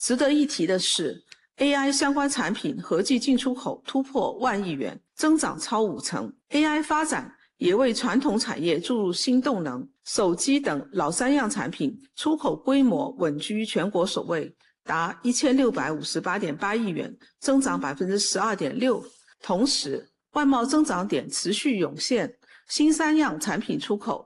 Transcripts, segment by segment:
值得一提的是 AI 相关产品合计进出口突破10000亿元，增长超50%。AI 发展也为传统产业注入新动能，手机等老三样产品出口规模稳居全国首位，达1658.8亿元，增长 12.6%。同时，外贸增长点持续涌现，新三样产品出口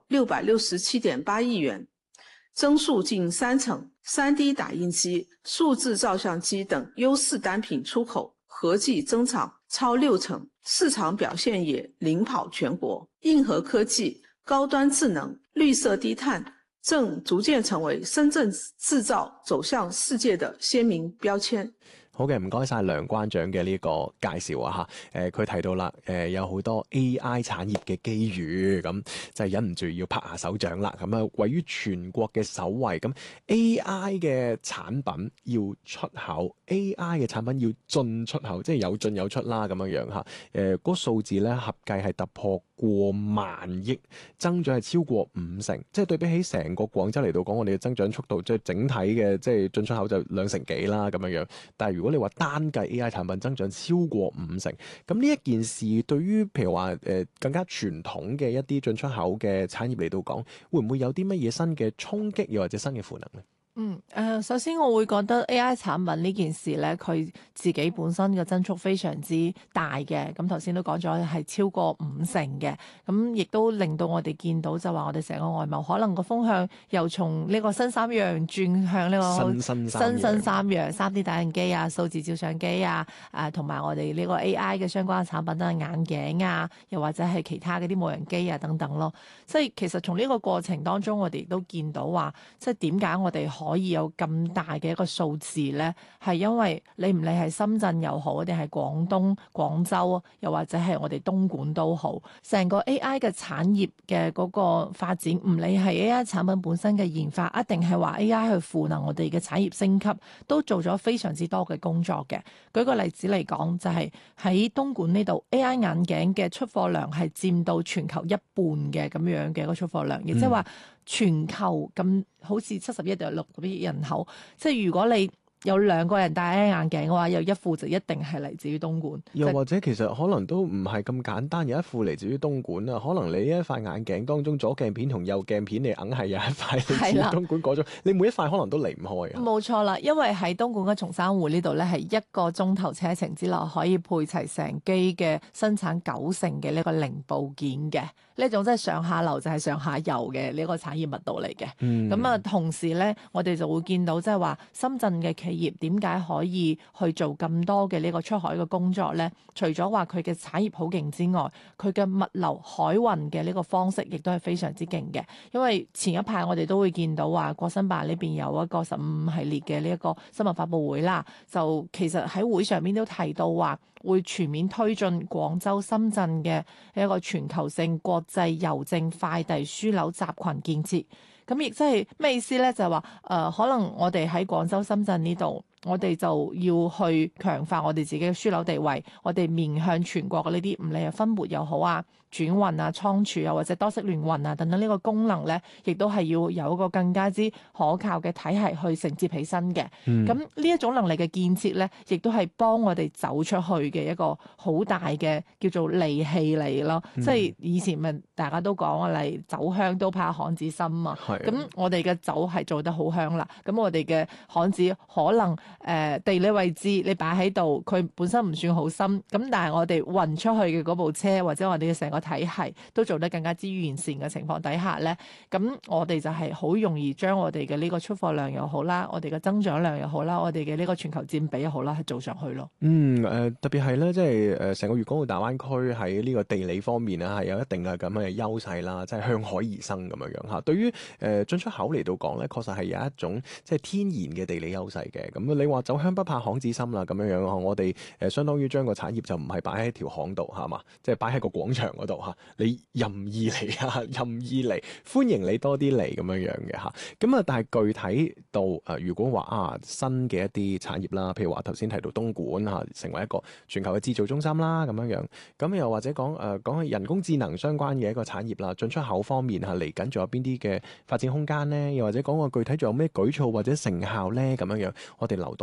667.8亿元，增速近30%。3D 打印机、数字照相机等优势单品出口合计增长超60%，市场表现也领跑全国。硬核科技、高端智能、绿色低碳正逐漸成為深圳製造走向世界的鮮明標籤。 好嘅，唔該晒梁關長嘅呢個介紹啊嚇。佢提到啦，有好多 AI 產業嘅機遇，咁就係忍唔住要拍下手掌啦。咁啊，位於全國嘅首位。咁 AI 嘅產品要出口 ，AI 嘅產品要進出口，即係有進有出啦咁樣嚇。嗰個數字咧合計係突破過萬億，增長係超過50%。即係對比起成個廣州嚟到講，我哋嘅增長速度即係整體嘅即係進出口就2成幾啦咁樣。但係如果你話單計 AI 產品增長超過50%，咁呢一件事對於譬如話更加傳統嘅一啲進出口嘅產業嚟到講，會唔會有啲乜嘢新嘅衝擊，又或者新嘅賦能呢？ 首先我會覺得 AI 產品呢件事咧，佢自己本身嘅增速非常之大嘅。咁頭先都講咗係超過50%嘅，咁亦都令到我哋見到就話我哋成個外貿可能個風向又從呢個新三樣轉向呢個新三樣 3D 打印機啊、數字照相機啊、同埋我哋呢個 AI 嘅相關嘅產品啦、眼鏡啊，又或者係其他嗰啲無人機啊等等咯。即係其實從呢個過程當中，我哋亦都見到話，即係點解我哋可以有咁大嘅一個數字呢？係因為你唔理係深圳又好，定係廣東、廣州，又或者係我哋東莞都好，成個 AI 嘅產業嘅嗰個發展，唔理係 AI 產品本身嘅研發，一定係話 AI 去賦能我哋嘅產業升級，都做咗非常之多嘅工作嘅。舉個例子嚟講，就係喺東莞呢度 AI 眼鏡嘅出貨量係佔到全球一半嘅咁樣嘅一個出貨量，亦即係話全球咁好似71.6億人口，即係如果你有2個人戴 AI 眼鏡嘅話，有一副就一定係嚟自於東莞。 又或者其實可能都唔係咁簡單，有一副嚟自於東莞啊。可能你呢一塊眼鏡當中左鏡片同右鏡片，你硬係有一塊嚟自於東莞嗰種，你每一塊可能都離唔開啊。冇錯啦，因為喺東莞嘅松山湖呢度咧，係1個鐘頭車程之內可以配齊成機嘅生產90%嘅呢個零部件嘅。呢種即係上下游就係上下游嘅呢個產業密度嚟嘅。咁啊，同時咧，我哋就會見到即係話深圳嘅企業點解可以去做咁多嘅呢個出海嘅工作咧？除咗話佢嘅產業好勁之外，佢嘅物流海運嘅呢個方式亦都係非常之勁嘅。因為前一排我哋都會見到話國新辦呢邊有一個15系列嘅呢一個新聞發佈會啦，就其實喺會上面都提到話會全面推進廣州、深圳嘅一個全球性國際郵政快遞樞紐集群建設。咁亦即係咩意思咧？就係話可能我哋喺廣州、深圳呢度，我哋就要去強化我哋自己嘅樞紐地位，我哋面向全國嘅呢啲唔理係分撥又好啊、轉運啊、倉儲啊或者多式聯運啊等等呢個功能咧，亦都係要有一個更加之可靠嘅體系去承接起身嘅。咁呢一種能力嘅建設咧，亦都係幫我哋走出去嘅一個好大嘅叫做利器嚟咯。即係以前咪大家都講嚟酒香都怕巷子深啊。咁我哋嘅酒係做得好香啦，咁我哋嘅巷子可能地理位置你擺喺度，佢本身唔算好深，咁但係我哋運出去嘅嗰部車或者我哋嘅成個體系都做得更加之完善嘅情況底下咧，咁我哋就係好容易將我哋嘅呢個出貨量又好啦，我哋嘅增長量又好啦，我哋嘅呢個全球佔比又好啦，係做上去咯。 特別係咧，即係成個粵港澳大灣區喺呢個地理方面啊，係有一定嘅咁嘅優勢啦，即係向海而生咁樣嚇。對於進出口嚟到講咧，確實係有一種即係天然嘅地理優勢嘅。咁你話酒香不怕巷子深啦，咁樣我哋相當於將個產業就唔係擺喺條巷度係嘛，即係擺喺個廣場嗰度嚇，你任意嚟啊，任意嚟，歡迎你多啲嚟咁樣嘅嚇。咁啊，但係具體到如果話新嘅一啲產業啦，譬如話頭先提到東莞嚇，成為一個全球嘅製造中心啦咁樣，咁又或者講起人工智能相關嘅一個產業啦，進出口方面嚇嚟緊仲有邊啲嘅發展空間呢？又或者講個具體仲有咩舉措或者成效呢？咁樣，我哋留